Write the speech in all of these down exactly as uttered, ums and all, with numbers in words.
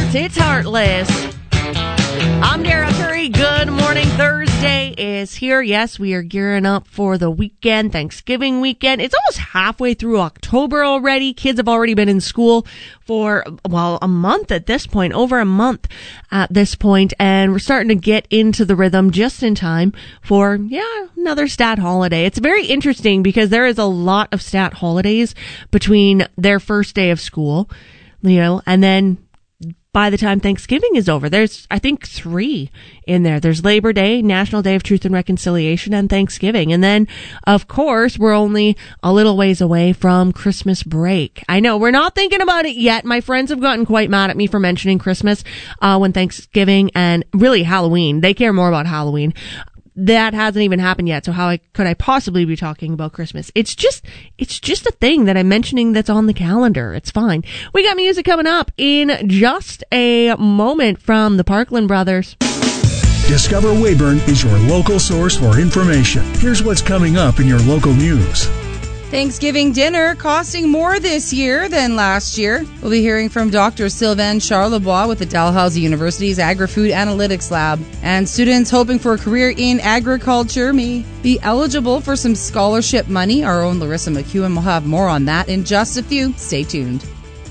Heartless. It's Heartless. I'm Dara Curry. Good morning. Thursday is here. Yes, we are gearing up for the weekend, Thanksgiving weekend. It's almost halfway through October already. Kids have already been in school for, well, a month at this point, over a month at this point, and we're starting to get into the rhythm just in time for, yeah, another stat holiday. It's very interesting because there is a lot of stat holidays between their first day of school, you know, and then by the time Thanksgiving is over. There's, I think, three in there. There's Labor Day, National Day of Truth and Reconciliation, and Thanksgiving. And then, of course, we're only a little ways away from Christmas break. I know, we're not thinking about it yet. My friends have gotten quite mad at me for mentioning Christmas uh when Thanksgiving and really Halloween. They care more about Halloween. That hasn't even happened yet, so how I, could I possibly be talking about Christmas? It's just, it's just a thing that I'm mentioning that's on the calendar. It's fine. We got music coming up in just a moment from the Parkland Brothers. Discover Weyburn is your local source for information. Here's what's coming up in your local news. Thanksgiving dinner costing more this year than last year. We'll be hearing from Doctor Sylvain Charlebois with the Dalhousie University's Agri-Food Analytics Lab. And students hoping for a career in agriculture may be eligible for some scholarship money. Our own Larissa McEwen will have more on that in just a few. Stay tuned.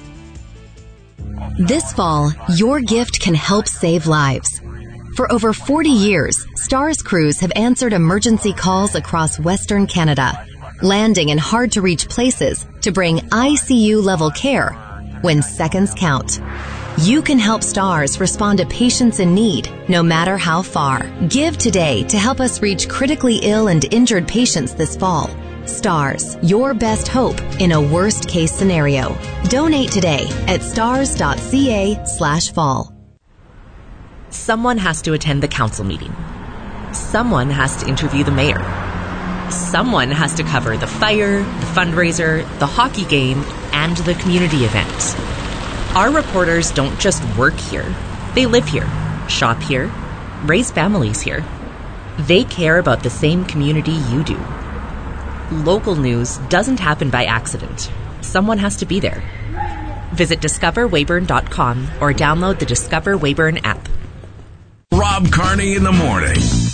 This fall, your gift can help save lives. For over forty years, STARS crews have answered emergency calls across Western Canada, landing in hard-to-reach places to bring I C U-level care when seconds count. You can help STARS respond to patients in need, no matter how far. Give today to help us reach critically ill and injured patients this fall. STARS, your best hope in a worst-case scenario. Donate today at stars.ca slash fall. Someone has to attend the council meeting. Someone has to interview the mayor. Someone has to cover the fire, the fundraiser, the hockey game, and the community event. Our reporters don't just work here. They live here, shop here, raise families here. They care about the same community you do. Local news doesn't happen by accident. Someone has to be there. Visit discover weyburn dot com or download the Discover Weyburn app. Rob Carney in the morning.